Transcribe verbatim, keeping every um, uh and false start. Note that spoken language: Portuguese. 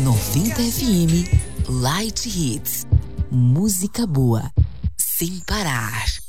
noventa F M Light Hits. Música boa, sem parar.